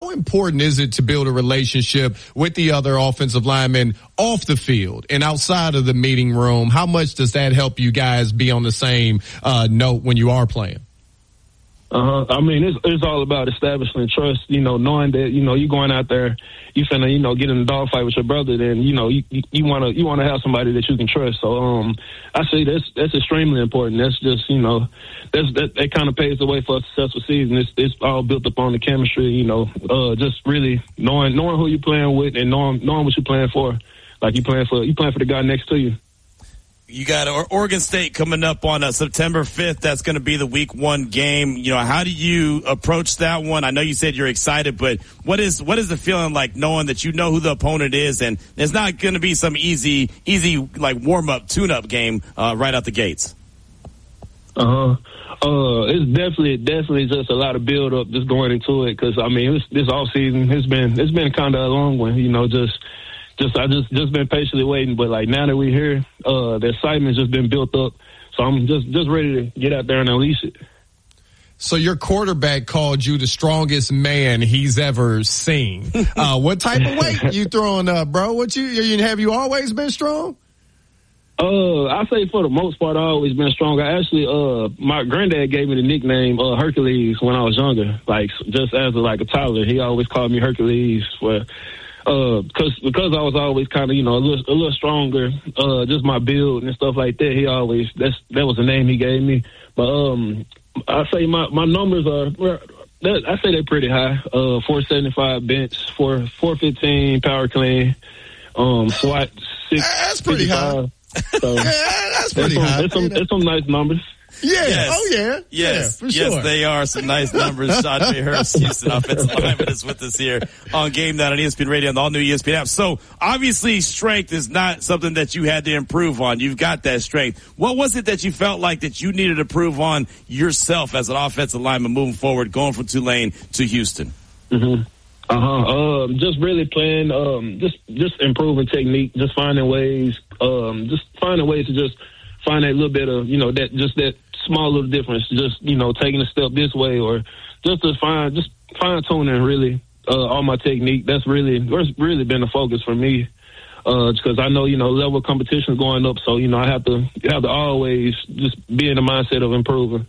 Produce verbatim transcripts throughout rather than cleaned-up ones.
how important is it to build a relationship with the other offensive linemen off the field and outside of the meeting room? How much does that help you guys be on the same uh, note when you are playing? Uh-huh. I mean, it's it's all about establishing trust, you know, knowing that, you know, you're going out there, you finna, you know, get in a dogfight with your brother, then, you know, you you want to you want to have somebody that you can trust. So um, I say that's that's extremely important. That's just, you know, that's that, that kind of paves the way for a successful season. It's it's all built upon the chemistry, you know, uh, just really knowing knowing who you're playing with and knowing knowing what you're playing for. Like you playing for you playing for the guy next to you. You got Oregon State coming up on uh, September fifth. That's going to be the week one game. You know, how do you approach that one? I know you said you're excited, but what is what is the feeling like knowing that you know who the opponent is, and it's not going to be some easy, easy like warm up, tune up game uh, right out the gates? Uh huh. Uh, it's definitely, definitely just a lot of build up just going into it. Because I mean, this, this off season, it's been it's been kind of a long one. You know, just. Just I just just been patiently waiting, but like now that we're here, uh, the excitement's just been built up. So I'm just just ready to get out there and unleash it. So your quarterback called you the strongest man he's ever seen. Uh, what type of weight you throwing up, bro? What you, you have you always been strong? Uh, I say for the most part, I've always been strong. I actually, uh, my granddad gave me the nickname uh, Hercules when I was younger. Like just as a, like a toddler, he always called me Hercules for. Uh, cause, because I was always kind of, you know, a little, a little stronger, uh, just my build and stuff like that. He always, that's, that was the name he gave me. But, um, I say my, my numbers are, I say they're pretty high. Uh, four seventy-five bench, four, four fifteen power clean, um, SWAT six. That's pretty high. So, yeah, that's pretty some, high. There's some, there's some nice numbers. Yeah. Yes. Oh, yeah. Yes. Yeah, for yes, sure. They are some nice numbers. Shadre Hurst, Houston offensive lineman, is with us here on Game Night on E S P N Radio and the all-new E S P N app. So, obviously, strength is not something that you had to improve on. You've got that strength. What was it that you felt like that you needed to prove on yourself as an offensive lineman moving forward, going from Tulane to Houston? Mm-hmm. Uh-huh. Um, just really playing, um, just, just improving technique, just finding ways, um, just finding ways to just find that little bit of, you know, that, just that small little difference, just, you know, taking a step this way or just to find, just fine tuning really, uh, all my technique. That's really, that's really been the focus for me. Uh, because I know, you know, level of competition is going up. So, you know, I have to, have to always just be in the mindset of improving.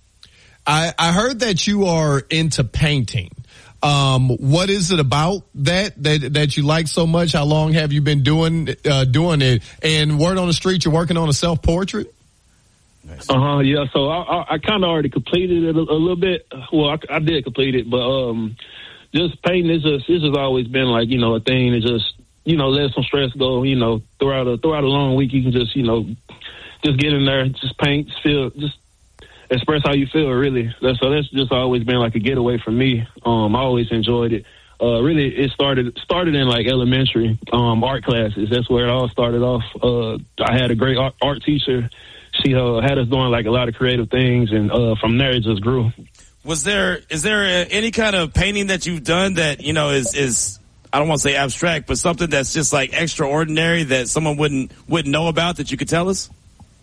I, I heard that you are into painting. Um, what is it about that, that, that you like so much? How long have you been doing, uh, doing it? And word on the street, you're working on a self-portrait? Nice. Uh-huh, yeah. So I, I, I kind of already completed it a, a little bit. Well, I, I did complete it, but, um, just painting is just, it's just always been like, you know, a thing to just, you know, let some stress go, you know, throughout a, throughout a long week, you can just, you know, just get in there, just paint, just feel, just, express how you feel, really. That's, so that's just always been like a getaway for me. Um, I always enjoyed it. Uh, really, it started started in like elementary um, art classes. That's where it all started off. Uh, I had a great art, art teacher. She uh, had us doing like a lot of creative things, and uh, from there it just grew. Was there is there a, any kind of painting that you've done that you know is is I don't want to say abstract, but something that's just like extraordinary that someone wouldn't wouldn't know about that you could tell us?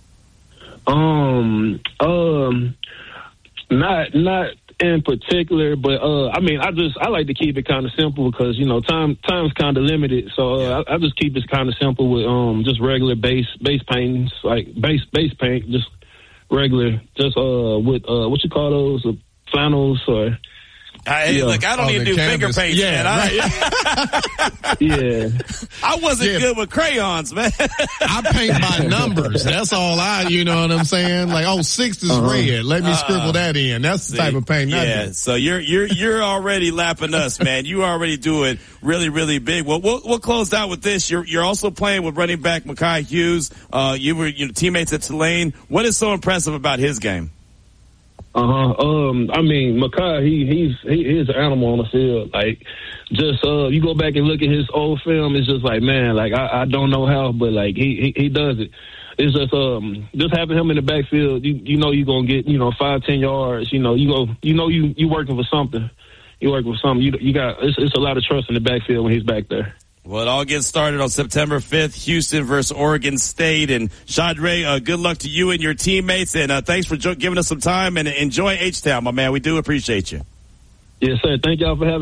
Um, um, not, not in particular, but, uh, I mean, I just, I like to keep it kind of simple because, you know, time, time's kind of limited. So, uh, I, I just keep it kind of simple with, um, just regular base, base paintings, like base, base paint, just regular, just, uh, with, uh, what you call those, uh, flannels or, I, yeah. Look, I don't oh, even do canvas. finger paint, yeah, man. I, yeah. I wasn't yeah. good with crayons, man. I paint by numbers. That's all I, you know what I'm saying? Like, oh, six is uh-huh. red. Let me uh, scribble that in. That's the see, type of paint. Yeah. I so you're, you're, you're already lapping us, man. You already do it really, really big. Well, we'll, we'll close out with this. You're, you're also playing with running back Mekhi Hughes. Uh, you were, you know, teammates at Tulane. What is so impressive about his game? Uh-huh. Um, I mean, Mekhi, he, he's, he, he's an animal on the field. Like, just, uh, you go back and look at his old film, it's just like, man, like, I, I don't know how, but like, he, he, he does it. It's just, um, just having him in the backfield, you, you know, you're going to get, you know, five, ten yards, you know, you go, you know, you, you working for something. You working for something. You, you got, it's, it's a lot of trust in the backfield when he's back there. Well, it all gets started on September fifth, Houston versus Oregon State. And Shadre, uh, good luck to you and your teammates. And uh, thanks for jo- giving us some time and enjoy H-Town, my man. We do appreciate you. Yes, sir. Thank y'all for having me.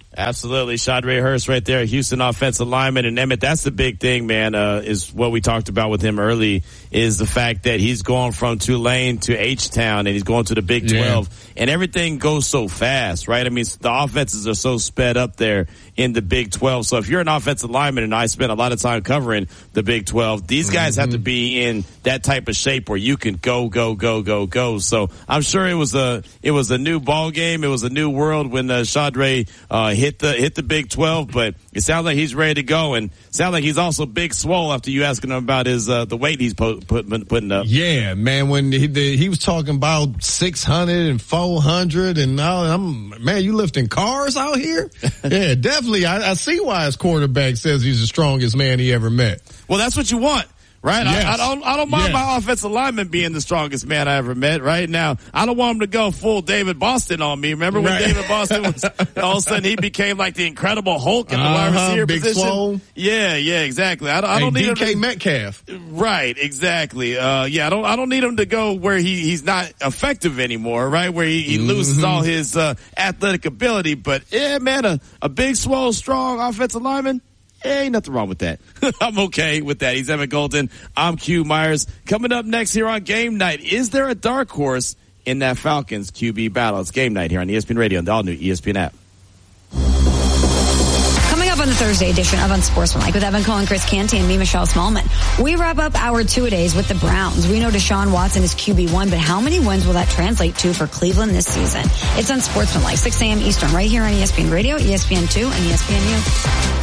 Absolutely. Shadray Hurst right there, Houston offensive lineman. And Emmett, that's the big thing, man, uh, is what we talked about with him early, is the fact that he's going from Tulane to H-Town and he's going to the Big twelve. Yeah. And everything goes so fast, right? I mean, the offenses are so sped up there in the Big twelve. So if you're an offensive lineman, and I spent a lot of time covering the Big twelve, these guys mm-hmm. have to be in that type of shape where you can go, go, go, go, go. So I'm sure it was a, it was a new ball game. It was a new world when uh, Shadray uh, hit the, hit the Big twelve, but it sounds like he's ready to go, and sounds like he's also big swole after you asking him about his, uh, the weight he's po- put, putting up. Yeah, man, when he, the, he was talking about six hundred and four hundred and all, I'm, man, you lifting cars out here? Yeah, definitely. I, I see why his quarterback says he's the strongest man he ever met. Well, that's what you want. Right? Yes. I, I don't, I don't mind yes. my offensive lineman being the strongest man I ever met. Right now, I don't want him to go full David Boston on me. Remember when right. David Boston was, all of a sudden he became like the Incredible Hulk in the uh-huh, wide receiver big position? Swole. Yeah, yeah, exactly. I, I hey, don't need D K him to, Metcalf. Right, exactly. Uh, yeah, I don't, I don't need him to go where he, he's not effective anymore, right? Where he, he mm-hmm. loses all his, uh, athletic ability. But yeah, man, a, a big, swole, strong offensive lineman. Yeah, ain't nothing wrong with that. I'm okay with that. He's Emmett Golden. I'm Q Myers. Coming up next here on Game Night, is there a dark horse in that Falcons Q B battle? It's Game Night here on E S P N Radio and the all-new E S P N app. Coming up on the Thursday edition of Unsportsmanlike with Evan Cohen, Chris Canty, and me, Michelle Smallman. We wrap up our two-a-days with the Browns. We know Deshaun Watson is Q B one, but how many wins will that translate to for Cleveland this season? It's Unsportsmanlike, six a.m. Eastern, right here on E S P N Radio, E S P N two, and E S P N U.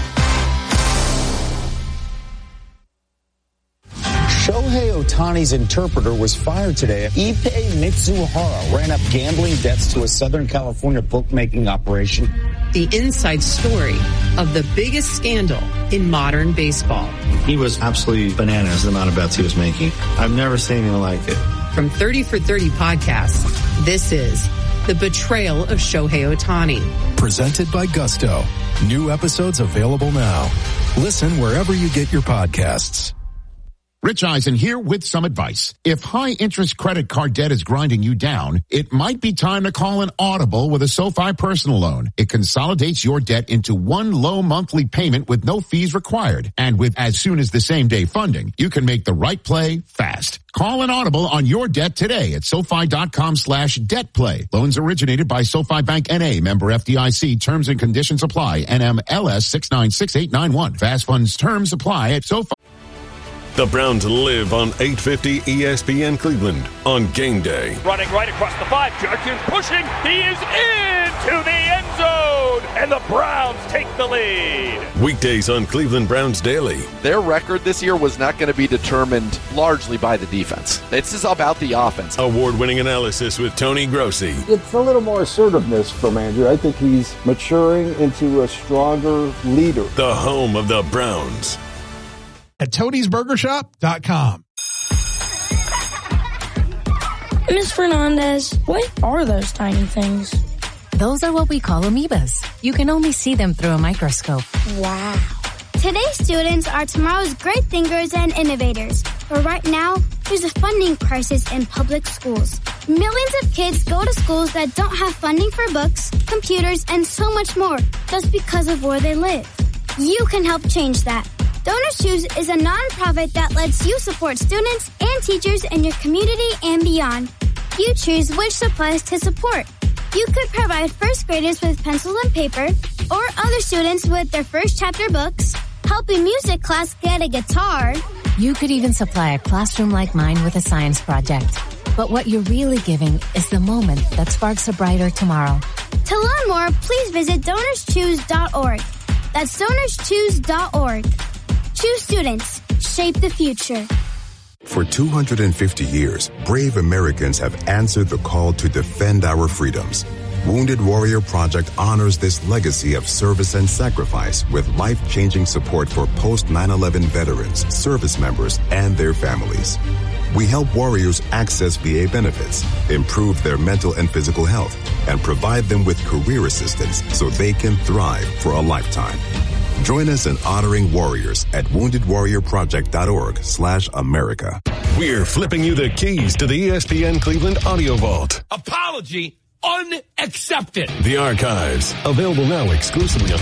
Shohei Ohtani's interpreter was fired today. Ippei Mitsuhara ran up gambling debts to a Southern California bookmaking operation. The inside story of the biggest scandal in modern baseball. He was absolutely bananas, the amount of bets he was making. I've never seen anything like it. From thirty for thirty podcasts, this is The Betrayal of Shohei Ohtani. Presented by Gusto. New episodes available now. Listen wherever you get your podcasts. Rich Eisen here with some advice. If high-interest credit card debt is grinding you down, it might be time to call an Audible with a SoFi personal loan. It consolidates your debt into one low monthly payment with no fees required. And with as soon as the same-day funding, you can make the right play fast. Call an Audible on your debt today at SoFi.com slash debt play. Loans originated by SoFi Bank N A, member F D I C. Terms and conditions apply. N M L S six nine six eight nine one. Fast funds terms apply at SoFi. The Browns live on eight fifty E S P N Cleveland on game day. Running right across the five. Judkins pushing. He is into the end zone. And the Browns take the lead. Weekdays on Cleveland Browns Daily. Their record this year was not going to be determined largely by the defense. This is about the offense. Award-winning analysis with Tony Grossi. It's a little more assertiveness from Andrew. I think he's maturing into a stronger leader. The home of the Browns. At Tony's Burger Shop dot com. Miss Fernandez, what are those tiny things? Those are what we call amoebas. You can only see them through a microscope. Wow. Today's students are tomorrow's great thinkers and innovators. But right now, there's a funding crisis in public schools. Millions of kids go to schools that don't have funding for books, computers, and so much more, just because of where they live. You can help change that. Donors Choose is a nonprofit that lets you support students and teachers in your community and beyond. You choose which supplies to support. You could provide first graders with pencils and paper, or other students with their first chapter books, help a music class get a guitar. You could even supply a classroom like mine with a science project. But what you're really giving is the moment that sparks a brighter tomorrow. To learn more, please visit donors choose dot org. That's donors choose dot org. Choose students. Shape the future. For two hundred fifty years, brave Americans have answered the call to defend our freedoms. Wounded Warrior Project honors this legacy of service and sacrifice with life-changing support for post nine eleven veterans, service members, and their families. We help warriors access V A benefits, improve their mental and physical health, and provide them with career assistance so they can thrive for a lifetime. Join us in honoring warriors at wounded warrior project dot org slash America. We're flipping you the keys to the E S P N Cleveland Audio Vault. Apology unaccepted. The Archives, available now exclusively on